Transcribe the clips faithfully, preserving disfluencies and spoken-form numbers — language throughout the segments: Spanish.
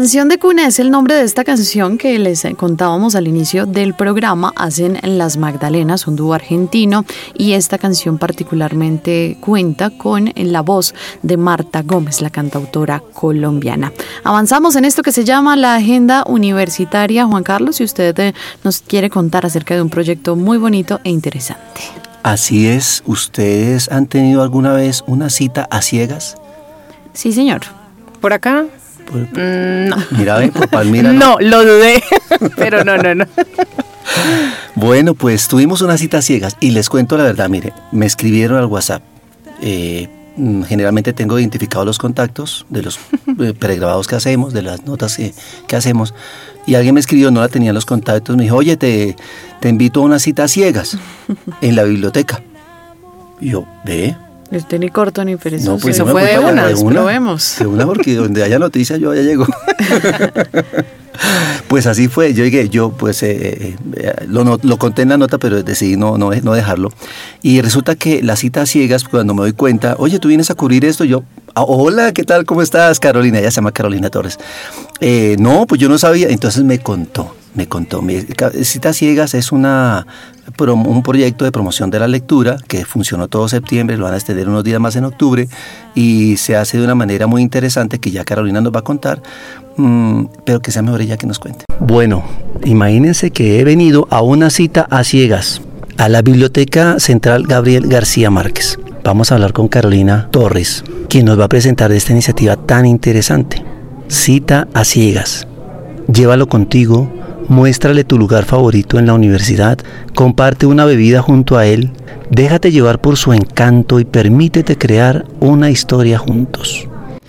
Canción de cuna es el nombre de esta canción que les contábamos al inicio del programa. Hacen Las Magdalenas, un dúo argentino, y esta canción particularmente cuenta con la voz de Marta Gómez, la cantautora colombiana. Avanzamos en esto que se llama la Agenda Universitaria. Juan Carlos, si usted eh, nos quiere contar acerca de un proyecto muy bonito e interesante. Así es. ¿Ustedes han tenido alguna vez una cita a ciegas? Sí, señor. ¿Por acá? Por, Mm, no. Mira, ve, por Palmira. No, lo dudé, pero no, no, no. Bueno, pues tuvimos una cita a ciegas y les cuento la verdad, mire, me escribieron al WhatsApp. Eh, generalmente tengo identificados los contactos de los eh, pregrabados que hacemos, de las notas que, que hacemos, y alguien me escribió, no la tenía en los contactos, me dijo, oye, te, te invito a una cita a ciegas en la biblioteca. Y yo, ¿ve? Este ni corto ni perezoso. No, pues Eso una, fue de pues, una, de una, probemos. De una, porque donde haya noticias yo ya llego. Pues así fue, yo llegué, yo pues eh, eh, lo, no, lo conté en la nota, pero decidí no, no, no dejarlo. Y resulta que la cita a ciegas, cuando me doy cuenta, oye, tú vienes a cubrir esto, yo, ah, hola, ¿qué tal? ¿Cómo estás, Carolina? Ella se llama Carolina Torres. Eh, no, pues yo no sabía, entonces me contó. Me contó, mi Cita Ciegas es una, un proyecto de promoción de la lectura que funcionó todo septiembre, lo van a extender unos días más en octubre y se hace de una manera muy interesante que ya Carolina nos va a contar, mmm, pero que sea mejor ella que nos cuente. Bueno, imagínense que he venido a una cita a ciegas a la Biblioteca Central Gabriel García Márquez. Vamos a hablar con Carolina Torres, quien nos va a presentar esta iniciativa tan interesante. Cita a ciegas. Llévalo contigo. Muéstrale tu lugar favorito en la universidad, comparte una bebida junto a él, déjate llevar por su encanto y permítete crear una historia juntos.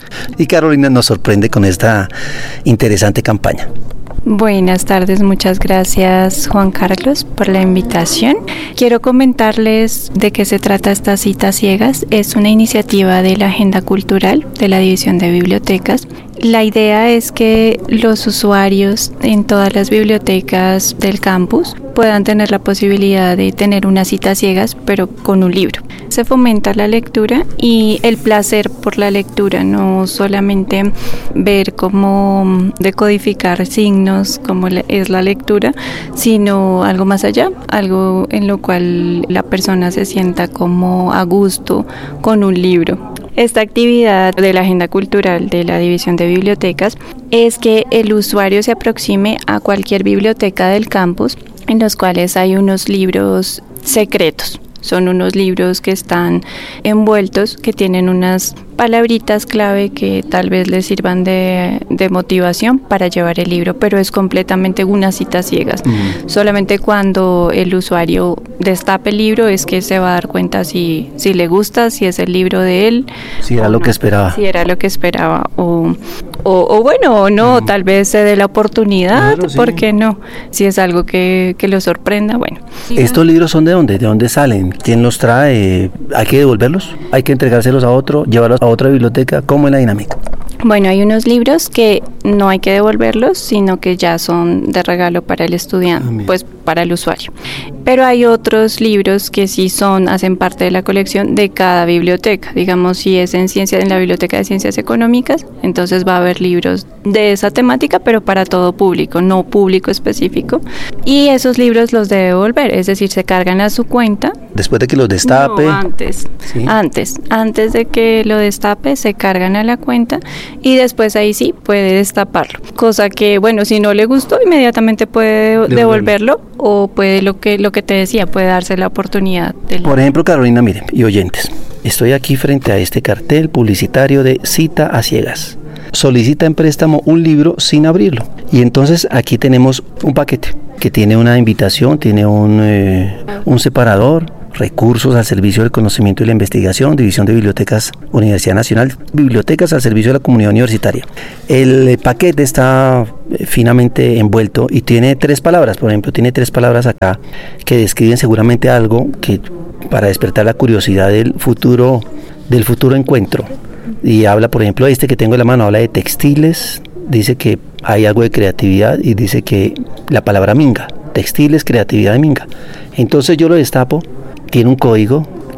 Y Carolina nos sorprende con esta interesante campaña. Buenas tardes, muchas gracias Juan Carlos por la invitación. Quiero comentarles de qué se trata esta cita ciegas. Es una iniciativa de la Agenda Cultural de la División de Bibliotecas. La idea es que los usuarios en todas las bibliotecas del campus puedan tener la posibilidad de tener una cita ciegas, pero con un libro. Se fomenta la lectura y el placer por la lectura, no solamente ver cómo decodificar signos, como es la lectura, sino algo más allá, algo en lo cual la persona se sienta como a gusto con un libro. Esta actividad de la Agenda Cultural de la División de Bibliotecas es que el usuario se aproxime a cualquier biblioteca del campus en los cuales hay unos libros secretos. Son unos libros que están envueltos, que tienen unas palabritas clave que tal vez les sirvan de, de motivación para llevar el libro, pero es completamente una cita ciegas. Mm. Solamente cuando el usuario destape el libro es que se va a dar cuenta si, si le gusta, si es el libro de él. Si era lo no, que esperaba. Si era lo que esperaba. O, o, o bueno, o no, mm. tal vez se dé la oportunidad, claro, sí. ¿Por qué no? Si es algo que, que lo sorprenda, bueno. ¿Estos libros son de dónde? ¿De dónde salen? ¿Quién los trae? ¿Hay que devolverlos? ¿Hay que entregárselos a otro? ¿Llevarlos a otra biblioteca? ¿Cómo es la dinámica? Bueno, hay unos libros que no hay que devolverlos, sino que ya son de regalo para el estudiante, ah, pues para el usuario. Pero hay otros libros que sí son, hacen parte de la colección de cada biblioteca. Digamos, si es en ciencia, en la Biblioteca de Ciencias Económicas, entonces va a haber libros de esa temática, pero para todo público, no público específico. Y esos libros los debe devolver, es decir, se cargan a su cuenta. Después de que los destape. No, antes, ¿sí? antes, antes de que lo destape, se cargan a la cuenta y después ahí sí puede destaparlo. Cosa que, bueno, si no le gustó, inmediatamente puede devolverlo, devolverlo o puede lo que lo que te decía, puede darse la oportunidad. De Por ejemplo, Carolina, miren, y oyentes, estoy aquí frente a este cartel publicitario de Cita a Ciegas. Solicita en préstamo un libro sin abrirlo. Y entonces aquí tenemos un paquete que tiene una invitación, tiene un, eh, un separador, recursos al servicio del conocimiento y la investigación, División de Bibliotecas, Universidad Nacional, bibliotecas al servicio de la comunidad universitaria. El paquete está finamente envuelto y tiene tres palabras, por ejemplo, tiene tres palabras acá que describen seguramente algo que para despertar la curiosidad del futuro, del futuro encuentro. Y habla, por ejemplo, este que tengo en la mano, habla de textiles, dice que hay algo de creatividad y dice que la palabra minga, textiles, creatividad de minga. Entonces yo lo destapo, tiene un código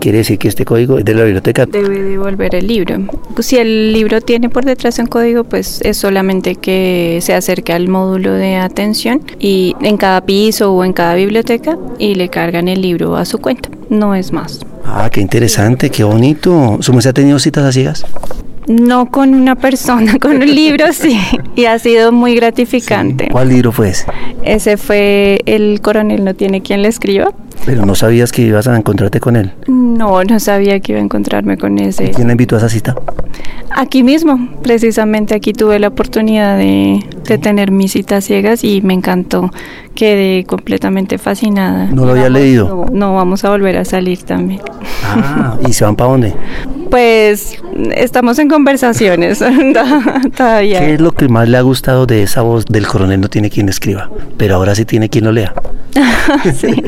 quiere decir que este código es de la biblioteca. Debe devolver el libro. Si el libro tiene por detrás un código, pues es solamente que se acerque al módulo de atención y en cada piso o en cada biblioteca y le cargan el libro a su cuenta. No es más. Ah, qué interesante, qué bonito. ¿Su merced ha tenido citas a ciegas? No con una persona, con un libro sí, y ha sido muy gratificante. Sí. ¿Cuál libro fue ese? Ese fue El coronel no tiene quien le escriba. ¿Pero no sabías que ibas a encontrarte con él? No, no sabía que iba a encontrarme con ese. ¿Quién la invitó a esa cita? Aquí mismo, precisamente aquí tuve la oportunidad de, de tener mis citas ciegas y me encantó, quedé completamente fascinada. ¿No lo había vamos, leído? No, no, vamos a volver a salir también. Ah, ¿y se van para dónde? Pues estamos en conversaciones todavía. ¿Qué es lo que más le ha gustado de esa voz del coronel no tiene quien escriba? Pero ahora sí tiene quien lo lea. Sí.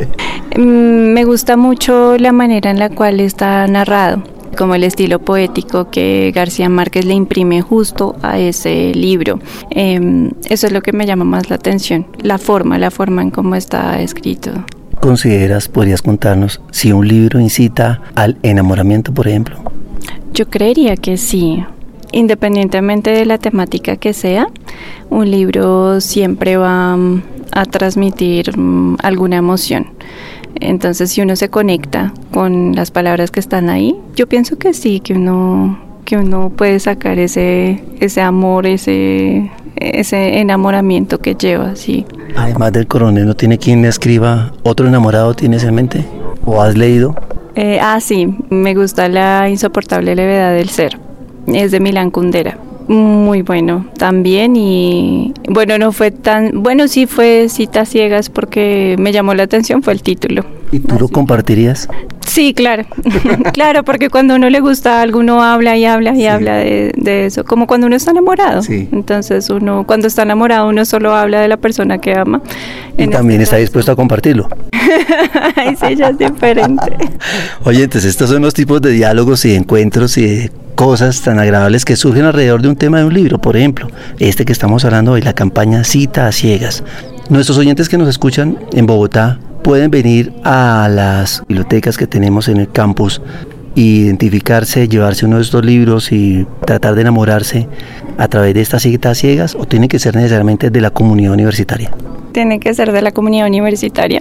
Me gusta mucho la manera en la cual está narrado, como el estilo poético que García Márquez le imprime justo a ese libro. Eh, eso es lo que me llama más la atención, la forma, la forma en cómo está escrito. ¿Consideras, podrías contarnos, si un libro incita al enamoramiento, por ejemplo? Yo creería que sí. Independientemente de la temática que sea, un libro siempre va a transmitir alguna emoción. Entonces, si uno se conecta con las palabras que están ahí, yo pienso que sí, que uno, que uno puede sacar ese, ese amor, ese, ese enamoramiento que lleva, sí. Además del coronel, ¿no tiene quien le escriba? ¿Otro enamorado tienes en mente? ¿O has leído? Eh, ah, sí, me gusta La insoportable levedad del ser. Es de Milán Kundera. Muy bueno también y bueno, no fue tan, bueno sí fue citas ciegas porque me llamó la atención, fue el título. ¿Y tú Así. lo compartirías? Sí, claro, claro, porque cuando a uno le gusta algo uno habla y habla y sí. habla de, de eso, como cuando uno está enamorado. Sí. Entonces uno, cuando está enamorado uno solo habla de la persona que ama. Y en también este está caso. dispuesto a compartirlo. Ay, sí, ya es diferente. Oye, entonces estos son los tipos de diálogos y de encuentros y de cosas tan agradables que surgen alrededor de un tema de un libro. Por ejemplo, este que estamos hablando hoy, la campaña Cita a Ciegas. Nuestros oyentes que nos escuchan en Bogotá pueden venir a las bibliotecas que tenemos en el campus, identificarse, llevarse uno de estos libros y tratar de enamorarse a través de estas citas ciegas, o tiene que ser necesariamente de la comunidad universitaria. Tiene que ser de la comunidad universitaria,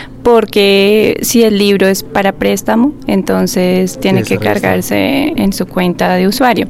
porque si el libro es para préstamo, entonces tiene que cargarse en su cuenta de usuario.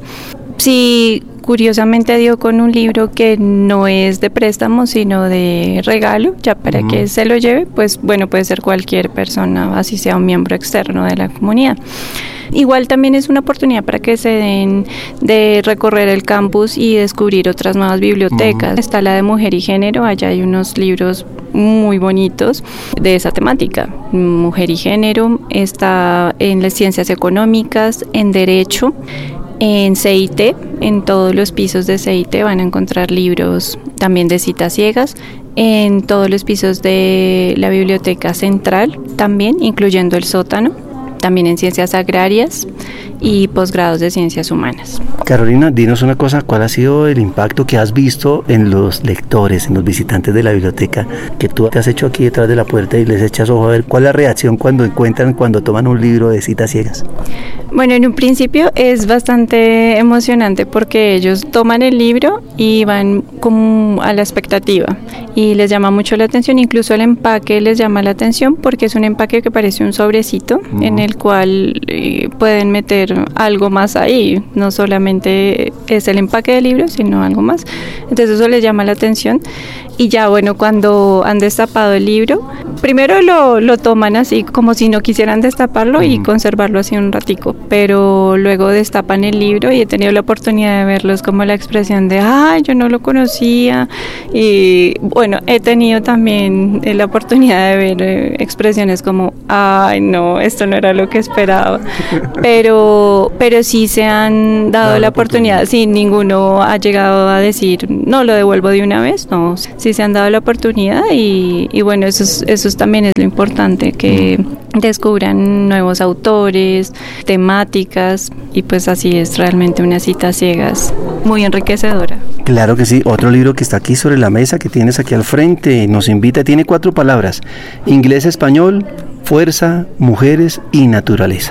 Si curiosamente dio con un libro que no es de préstamo, sino de regalo, ya para uh-huh. que se lo lleve, pues bueno, puede ser cualquier persona, así sea un miembro externo de la comunidad. Igual también es una oportunidad para que se den de recorrer el campus y descubrir otras nuevas bibliotecas. Uh-huh. Está la de Mujer y Género, allá hay unos libros muy bonitos de esa temática. Mujer y Género, está en las Ciencias Económicas, en Derecho, en C I T, en todos los pisos de C I T van a encontrar libros también de citas ciegas, en todos los pisos de la Biblioteca Central también, incluyendo el sótano, también en Ciencias Agrarias y posgrados de Ciencias Humanas. Carolina, dinos una cosa, ¿cuál ha sido el impacto que has visto en los lectores, en los visitantes de la biblioteca, que tú te has hecho aquí detrás de la puerta y les echas ojo a ver cuál es la reacción cuando encuentran, cuando toman un libro de citas ciegas? Bueno, en un principio es bastante emocionante porque ellos toman el libro y van como a la expectativa y les llama mucho la atención, incluso el empaque les llama la atención porque es un empaque que parece un sobrecito uh-huh. en el cual eh, pueden meter algo más ahí, no solamente es el empaque del libro, sino algo más. Entonces eso les llama la atención y ya bueno, cuando han destapado el libro, primero lo, lo toman así como si no quisieran destaparlo y conservarlo así un ratico, pero luego destapan el libro y he tenido la oportunidad de verlos como la expresión de ¡ay, yo no lo conocía! Y bueno, he tenido también la oportunidad de ver eh, expresiones como ¡ay, no, esto no era lo que esperaba! Pero, pero sí se han dado la, la oportunidad, oportunidad, sí, ninguno ha llegado a decir no, lo devuelvo de una vez, no, sí se han dado la oportunidad y, y bueno, eso, es, eso también es lo importante, que descubran nuevos autores, temáticas y pues así es realmente una cita ciegas muy enriquecedora. Claro que sí, otro libro que está aquí sobre la mesa que tienes aquí al frente, nos invita, tiene cuatro palabras, inglés, español, fuerza, mujeres y naturaleza.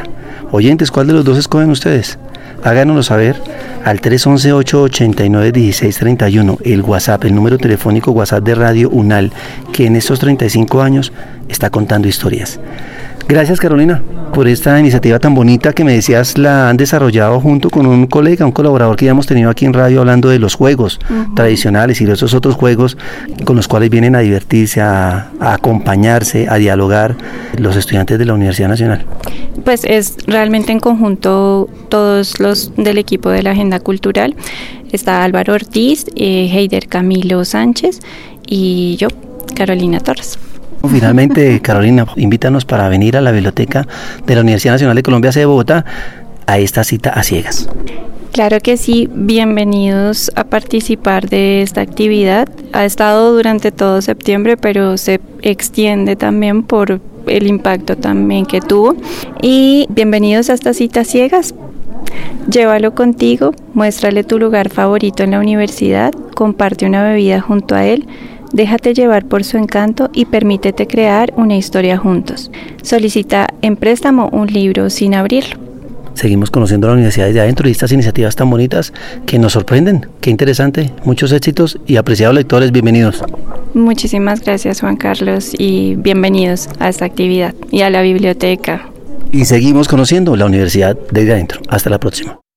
Oyentes, ¿cuál de los dos escogen ustedes? Háganoslo saber al tres once, ocho ochenta y nueve, dieciséis treinta y uno, el WhatsApp, el número telefónico WhatsApp de Radio UNAL, que en estos treinta y cinco años está contando historias. Gracias, Carolina, por esta iniciativa tan bonita que me decías la han desarrollado junto con un colega, un colaborador que ya hemos tenido aquí en radio hablando de los juegos uh-huh. tradicionales y de esos otros juegos con los cuales vienen a divertirse, a, a acompañarse, a dialogar los estudiantes de la Universidad Nacional. Pues es realmente en conjunto todos los del equipo de la Agenda Cultural. Está Álvaro Ortiz, eh, Heider Camilo Sánchez y yo, Carolina Torres. Finalmente, Carolina, invítanos para venir a la biblioteca de la Universidad Nacional de Colombia, sede de Bogotá, a esta cita a ciegas. Claro que sí, bienvenidos a participar de esta actividad. Ha estado durante todo septiembre, pero se extiende también por el impacto también que tuvo. Y bienvenidos a esta cita ciegas. Llévalo contigo, muéstrale tu lugar favorito en la universidad, comparte una bebida junto a él. Déjate llevar por su encanto y permítete crear una historia juntos. Solicita en préstamo un libro sin abrirlo. Seguimos conociendo la universidad desde adentro y estas iniciativas tan bonitas que nos sorprenden. Qué interesante, muchos éxitos y apreciados lectores, bienvenidos. Muchísimas gracias, Juan Carlos, y bienvenidos a esta actividad y a la biblioteca. Y seguimos conociendo la universidad desde adentro. Hasta la próxima.